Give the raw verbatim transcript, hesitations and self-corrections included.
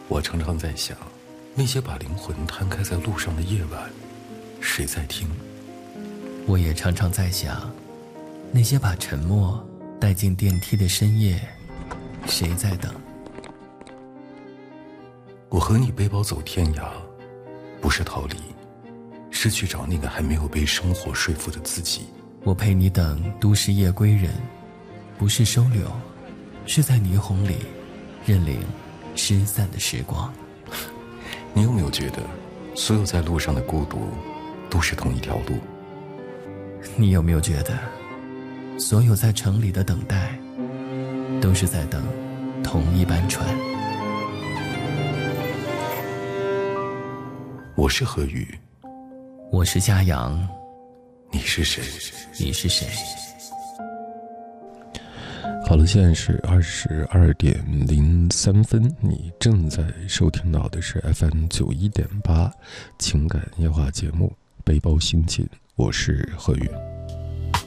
我常常在想，那些把灵魂摊开在路上的夜晚，谁在听？ 我也常常在想，那些把沉默带进电梯的深夜，谁在等？ 我和你背包走天涯，不是逃离，是去找那个还没有被生活说服的自己。 我陪你等都市夜归人，不是收留，是在霓虹里认领失散的时光。 你有没有觉得，所有在路上的孤独，都是同一条路？ 你有没有觉得，所有在城里的等待，都是在等同一班船？ 我是何宇， 我是嘉阳， 你是谁？ 你是谁？ 好了，现在是二十二点零三分，你正在收听到的是 F M 九一点八情感夜话节目《背包心情》，我是何宇。